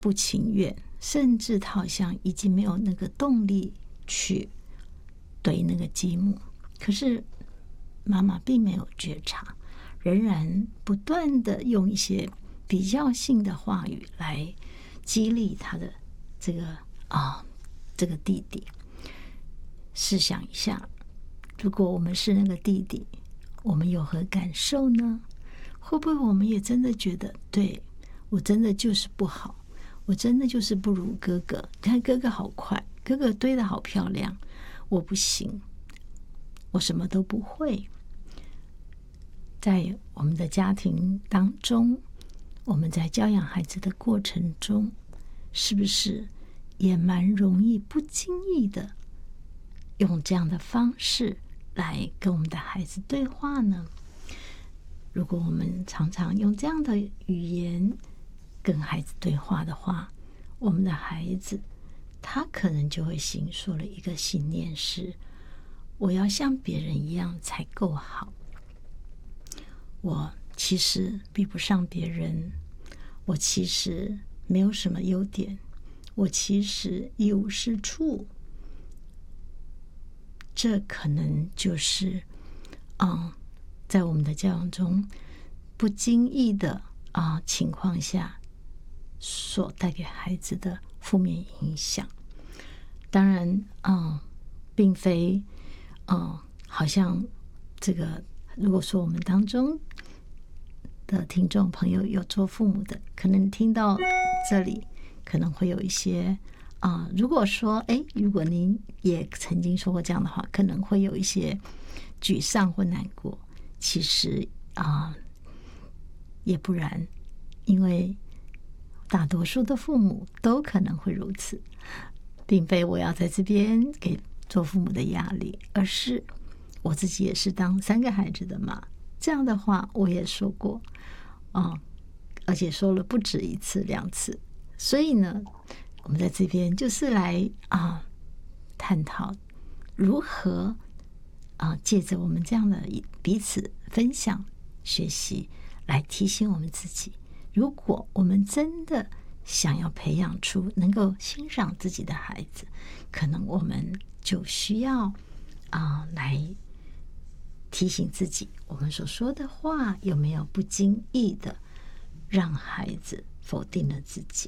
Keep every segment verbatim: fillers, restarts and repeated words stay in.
不情愿，甚至他好像已经没有那个动力去怼那个积木。可是妈妈并没有觉察，仍然不断的用一些比较性的话语来激励他的这个啊这个弟弟。试想一下，如果我们是那个弟弟，我们有何感受呢？会不会我们也真的觉得，对，我真的就是不好，我真的就是不如哥哥，你看哥哥好快，哥哥堆得好漂亮，我不行，我什么都不会。在我们的家庭当中，我们在教养孩子的过程中，是不是也蛮容易不经意的用这样的方式来跟我们的孩子对话呢？如果我们常常用这样的语言跟孩子对话的话，我们的孩子他可能就会形塑了一个信念，是我要像别人一样才够好，我其实比不上别人，我其实没有什么优点，我其实一无是处。这可能就是嗯，在我们的教养中不经意的啊、呃、情况下所带给孩子的负面影响。当然嗯，并非嗯，好像这个如果说我们当中的听众朋友有做父母的，可能听到这里可能会有一些啊、呃，如果说哎，如果您也曾经说过这样的话，可能会有一些沮丧或难过。其实啊、呃，也不然，因为大多数的父母都可能会如此，并非我要在这边给做父母的压力，而是我自己也是当三个孩子的妈，这样的话我也说过啊、呃，而且说了不止一次两次。所以呢，我们在这边就是来啊、呃、探讨如何啊、呃、借着我们这样的彼此分享学习，来提醒我们自己，如果我们真的想要培养出能够欣赏自己的孩子，可能我们就需要啊、呃、来提醒自己，我们所说的话有没有不经意的让孩子否定了自己。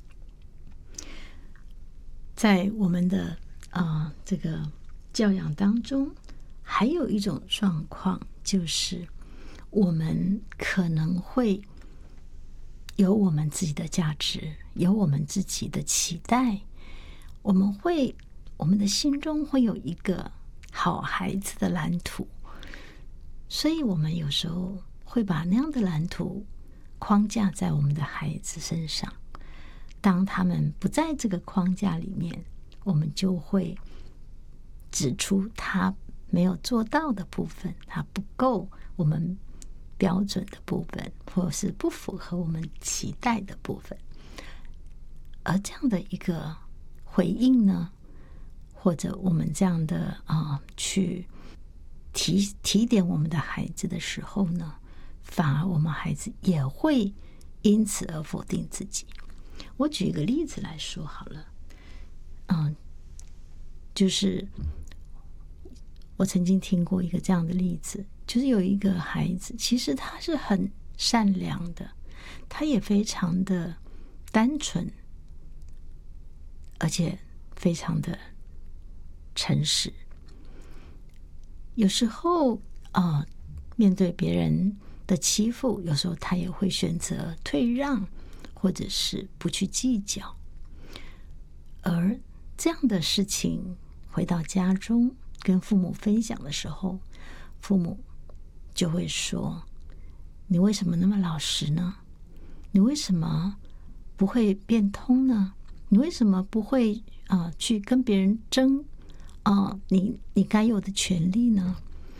在我们的啊、呃、这个教养当中，还有一种状况，就是我们可能会有我们自己的价值，有我们自己的期待，我们会我们的心中会有一个好孩子的蓝图，所以我们有时候会把那样的蓝图框架在我们的孩子身上。当他们不在这个框架里面，我们就会指出他没有做到的部分，他不够我们标准的部分，或是不符合我们期待的部分。而这样的一个回应呢，或者我们这样的啊、呃、去提提点我们的孩子的时候呢，反而我们孩子也会因此而否定自己。我举一个例子来说好了，嗯，就是我曾经听过一个这样的例子，就是有一个孩子，其实他是很善良的，他也非常的单纯，而且非常的诚实。有时候啊、呃，面对别人的欺负，有时候他也会选择退让，或者是不去计较。而这样的事情回到家中跟父母分享的时候，父母就会说，你为什么那么老实呢？你为什么不会变通呢？你为什么不会啊、呃、去跟别人争啊、呃、你你该有的权利呢？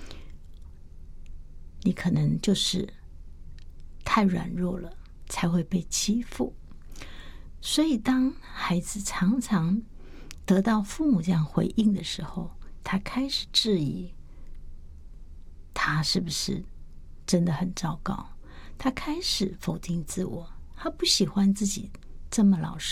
你可能就是太软弱了，才会被欺负。所以当孩子常常得到父母这样回应的时候，他开始质疑他是不是真的很糟糕，他开始否定自我，他不喜欢自己这么老